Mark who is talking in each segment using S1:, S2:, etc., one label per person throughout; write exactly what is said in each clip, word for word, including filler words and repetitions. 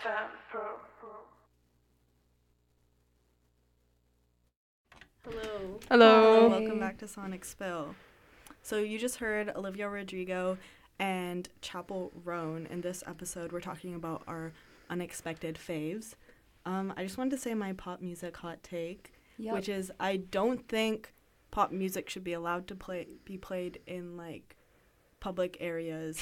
S1: Hello.
S2: Hello.
S1: Hi. Welcome back to Sonic Spill. So you just heard Olivia Rodrigo and Chappell Roan. In this episode, we're talking about our unexpected faves. Um, I just wanted to say my pop music hot take, yep. which is I don't think pop music should be allowed to play be played in like public areas,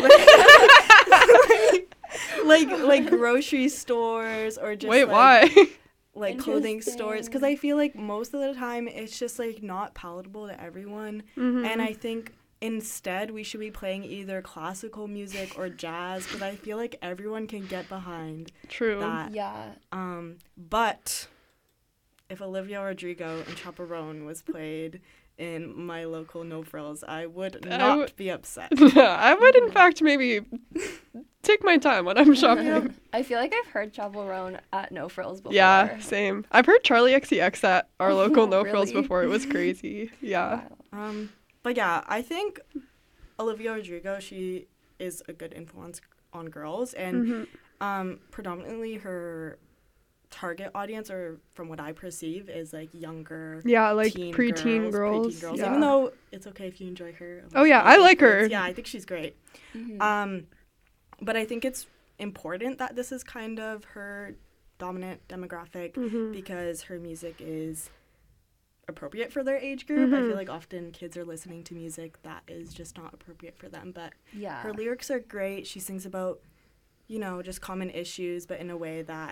S1: like, like like grocery stores or just
S2: wait
S1: like,
S2: why
S1: like clothing stores, because I feel like most of the time it's just like not palatable to everyone, mm-hmm. and I think instead we should be playing either classical music or jazz, because I feel like everyone can get behind
S2: True.
S1: that.
S3: Yeah.
S1: Um, but if Olivia Rodrigo and Chappell Roan was played in my local No Frills, I would not I w- be upset.
S2: I would, in fact, maybe take my time when I'm shopping.
S3: I feel like I've heard Chappell Roan at No Frills before.
S2: Yeah, same. I've heard Charlie X C X at our local No
S3: Really?
S2: Frills before. It was crazy. Yeah.
S3: Wow.
S1: Um, but yeah, I think Olivia Rodrigo, she is a good influence on girls, and mm-hmm. um, predominantly her target audience, or from what I perceive, is like younger,
S2: yeah, like
S1: teen
S2: preteen
S1: girls,
S2: girls.
S1: preteen girls.
S2: Yeah.
S1: Even though it's okay if you enjoy her.
S2: Oh yeah, I like her.
S1: Yeah, I think she's great. Mm-hmm. Um, but I think it's important that this is kind of her dominant demographic, mm-hmm. because her music is appropriate for their age group. Mm-hmm. I feel like often kids are listening to music that is just not appropriate for them. But
S3: yeah.
S1: her lyrics are great. She sings about, you know, just common issues, but in a way that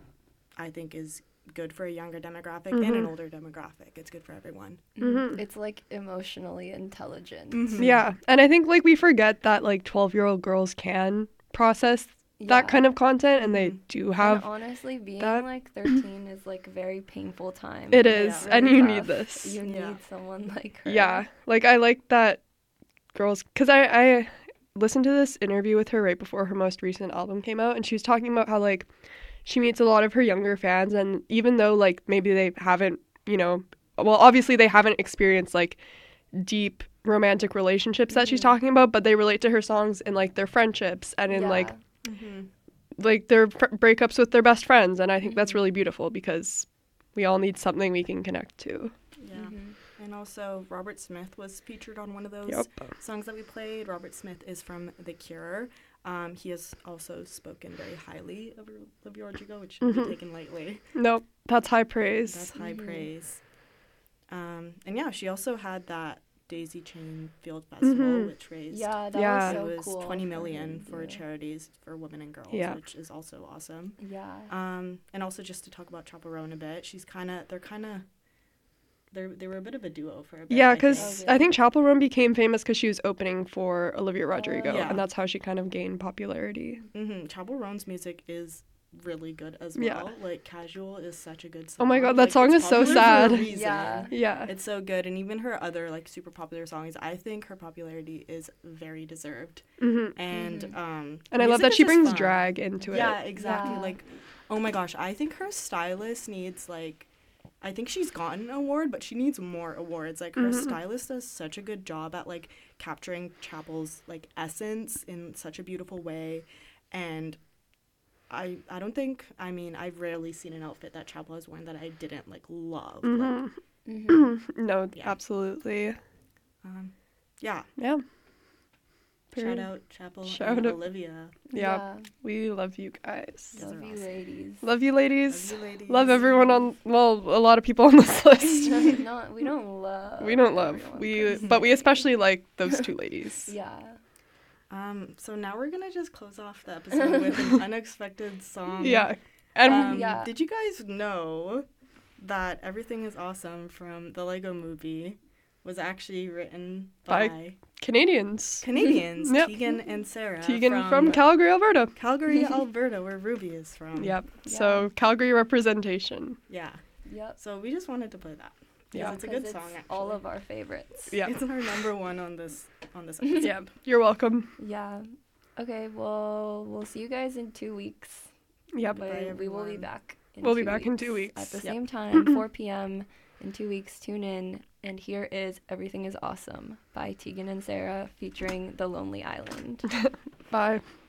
S1: I think is good for a younger demographic, mm-hmm. and an older demographic. It's good for everyone.
S3: Mm-hmm. It's like emotionally intelligent.
S2: Mm-hmm. Yeah. And I think like we forget that like twelve-year-old girls can process yeah. that kind of content, and they do have
S3: and honestly being
S2: that.
S3: like thirteen is like a very painful time.
S2: It is.
S3: Yeah,
S2: and
S3: really
S2: you
S3: tough.
S2: need this.
S3: You
S1: yeah.
S3: need someone like her.
S2: Yeah. Like I like that girls, because I, I listened to this interview with her right before her most recent album came out, and she was talking about how like she meets a lot of her younger fans, and even though like maybe they haven't, you know, well obviously they haven't experienced like deep romantic relationships mm-hmm. that she's talking about, but they relate to her songs in like their friendships and in yeah. like mm-hmm. like their fr- breakups with their best friends, and I think mm-hmm. that's really beautiful, because we all need something we can connect to.
S1: Yeah.
S3: Mm-hmm.
S1: And also Robert Smith was featured on one of those
S2: yep.
S1: songs that we played. Robert Smith is from The Cure. Um, he has also spoken very highly of Olivia Rodrigo, which shouldn't mm-hmm. be taken lightly.
S2: Nope, that's high praise.
S1: That's high
S3: mm-hmm.
S1: praise. Um, and yeah, she also had that Daisy Chain Field Festival,
S2: mm-hmm.
S1: which raised
S3: yeah, that
S2: yeah.
S3: was so
S1: it was
S3: cool
S1: twenty million
S3: for,
S1: for charities for women and girls,
S2: yeah.
S1: which is also awesome.
S3: Yeah.
S1: Um, and also just to talk about Chappell Roan a bit, she's kind of they're kind of. They they were a bit of a duo for a bit.
S2: Yeah, because I,
S3: oh, really?
S2: I think Chappell Roan became famous because she was opening for Olivia Rodrigo,
S3: uh,
S1: yeah.
S2: and that's how she kind of gained popularity.
S1: Mm-hmm. Chappell Roan's music is really good as well.
S2: Yeah.
S1: Like Casual is such a good song.
S2: Oh my god, that
S1: like,
S2: song is so sad.
S3: Yeah.
S2: Yeah.
S1: It's so good, and even her other like super popular songs, I think her popularity is very deserved.
S2: Mm-hmm.
S1: And
S3: mm-hmm.
S1: um
S2: and I love that she brings drag into
S1: yeah,
S2: it.
S1: Yeah, exactly.
S3: Yeah.
S1: Like, oh my gosh, I think her stylist needs like I think she's gotten an award, but she needs more awards. Like, her mm-hmm. stylist does such a good job at, like, capturing Chappell's, like, essence in such a beautiful way. And I I don't think, I mean, I've rarely seen an outfit that Chappell has worn that I didn't, like, love.
S2: Mm-hmm.
S1: Like,
S3: mm-hmm.
S2: No,
S1: yeah.
S2: absolutely.
S1: Um, yeah.
S2: Yeah.
S1: Shout out Chappell
S2: Shout
S1: and
S2: out.
S1: Olivia.
S2: Yeah.
S3: yeah.
S2: We love you guys.
S3: Love you,
S1: awesome.
S3: ladies.
S2: Love you, ladies.
S1: Love you, ladies.
S2: Love everyone on, well, a lot of people on this list.
S3: Not, we don't love.
S2: We don't love.
S3: everyone,
S2: We,
S3: 'cause-
S2: but we especially like those two ladies.
S3: Yeah.
S1: Um, so now we're gonna just close off the episode with an unexpected song.
S2: Yeah. And
S1: Um,
S3: Yeah.
S1: Did you guys know that Everything is Awesome from the Lego Movie was actually written by,
S2: By Canadians.
S1: Canadians,
S2: Yep.
S1: Tegan and Sarah.
S2: Tegan from,
S1: from
S2: Calgary, Alberta.
S1: Calgary, Alberta, where Ruby is from.
S2: Yep.
S3: Yeah.
S2: So Calgary representation.
S1: Yeah.
S3: Yep.
S1: So we just wanted to play that.
S2: Yeah.
S1: It's a good
S3: 'Cause
S1: song,
S3: it's
S1: actually.
S3: all of our favorites.
S2: Yeah.
S1: It's our number one on this on this episode.
S2: Yeah. You're welcome.
S3: Yeah. Okay. Well, we'll see you guys in two weeks.
S2: Yep.
S1: Bye,
S3: But we will be
S1: everyone.
S3: back. In
S2: We'll be
S3: two
S2: back in two
S3: At
S2: weeks.
S3: the
S1: Yep.
S3: same time, four p.m. in two weeks. Tune in. And here is Everything is Awesome by Tegan and Sarah featuring The Lonely Island.
S2: Bye.